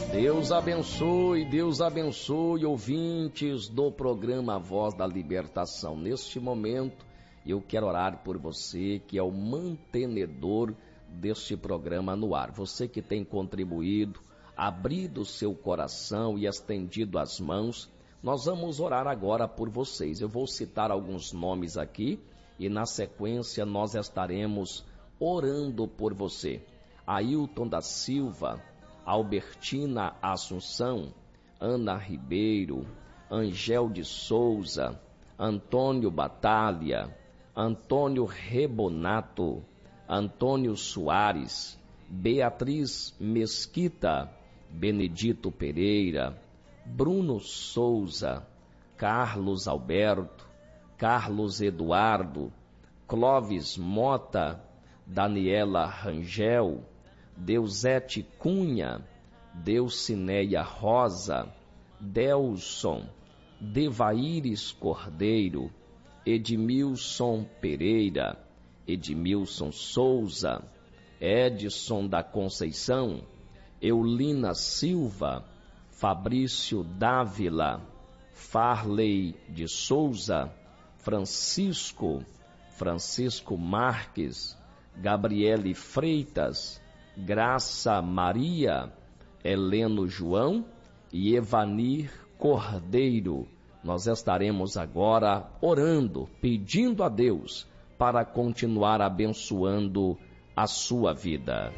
Deus abençoe, ouvintes do programa Voz da Libertação. Neste momento, eu quero orar por você, que é o mantenedor deste programa no ar. Você que tem contribuído, abrido o seu coração e estendido as mãos, nós vamos orar agora por vocês. Eu vou citar alguns nomes aqui e na sequência nós estaremos orando por você. Ailton da Silva, Albertina Assunção, Ana Ribeiro, Angel de Souza, Antônio Batalha, Antônio Rebonato, Antônio Soares, Beatriz Mesquita, Benedito Pereira, Bruno Souza, Carlos Alberto, Carlos Eduardo, Clóvis Mota, Daniela Rangel, Deusete Cunha, Deucineia Rosa, Delson, Devaíris Cordeiro, Edmilson Pereira, Edmilson Souza, Edson da Conceição, Eulina Silva, Fabrício Dávila, Farley de Souza, Francisco Marques, Gabriele Freitas, Graça Maria, Heleno João e Evanir Cordeiro. Nós estaremos agora orando, pedindo a Deus para continuar abençoando a sua vida.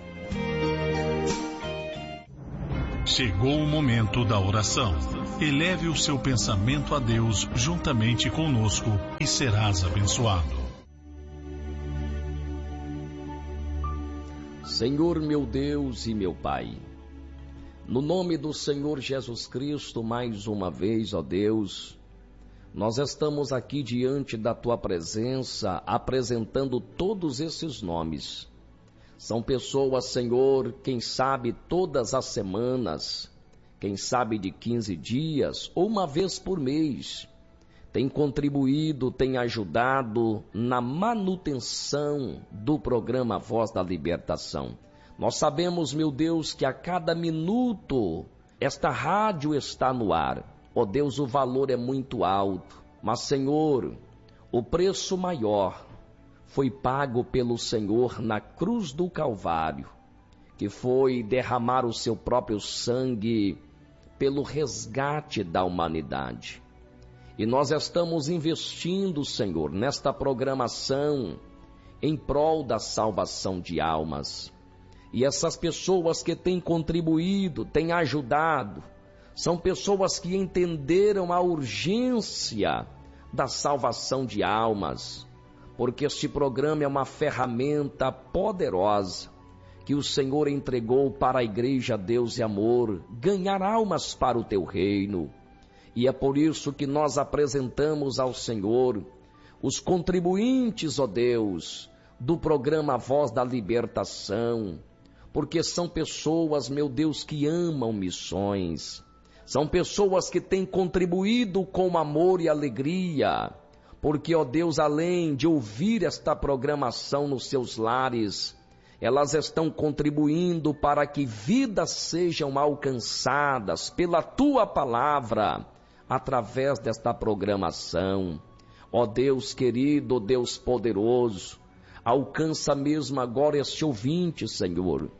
Chegou o momento da oração. Eleve o seu pensamento a Deus juntamente conosco e serás abençoado. Senhor meu Deus e meu Pai, no nome do Senhor Jesus Cristo, mais uma vez, ó Deus, nós estamos aqui diante da Tua presença, apresentando todos esses nomes. São pessoas, Senhor, quem sabe todas as semanas, quem sabe de 15 dias ou uma vez por mês, tem contribuído, tem ajudado na manutenção do programa Voz da Libertação. Nós sabemos, meu Deus, que a cada minuto esta rádio está no ar. Ó Deus, o valor é muito alto, mas, Senhor, o preço maior foi pago pelo Senhor na cruz do Calvário, que foi derramar o seu próprio sangue pelo resgate da humanidade. E nós estamos investindo, Senhor, nesta programação em prol da salvação de almas. E essas pessoas que têm contribuído, têm ajudado, são pessoas que entenderam a urgência da salvação de almas, porque este programa é uma ferramenta poderosa que o Senhor entregou para a Igreja Deus e Amor, ganhar almas para o Teu reino. E é por isso que nós apresentamos ao Senhor os contribuintes, ó Deus, do programa Voz da Libertação, porque são pessoas, meu Deus, que amam missões, são pessoas que têm contribuído com amor e alegria, porque, ó Deus, além de ouvir esta programação nos seus lares, elas estão contribuindo para que vidas sejam alcançadas pela Tua palavra, através desta programação. Ó Deus querido, ó Deus poderoso, alcança mesmo agora este ouvinte, Senhor,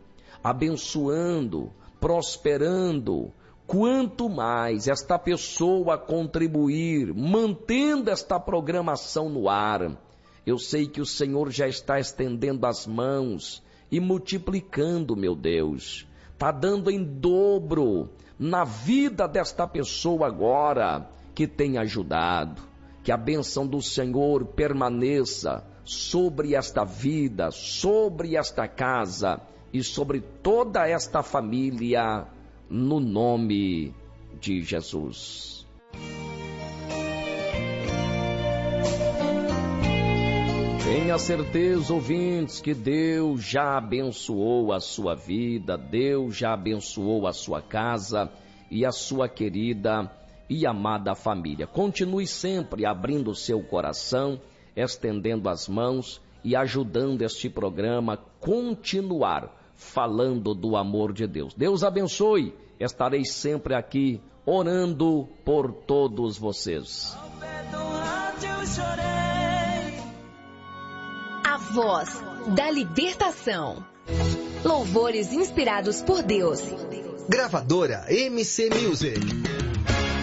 abençoando, prosperando. Quanto mais esta pessoa contribuir, mantendo esta programação no ar, eu sei que o Senhor já está estendendo as mãos e multiplicando, meu Deus. Está dando em dobro na vida desta pessoa agora que tem ajudado. Que a bênção do Senhor permaneça sobre esta vida, sobre esta casa e sobre toda esta família, no nome de Jesus. Tenha certeza, ouvintes, que Deus já abençoou a sua vida, Deus já abençoou a sua casa e a sua querida e amada família. Continue sempre abrindo o seu coração, estendendo as mãos e ajudando este programa a continuar falando do amor de Deus. Deus abençoe, estarei sempre aqui orando por todos vocês. A voz da libertação. Louvores inspirados por Deus. Gravadora MC Music.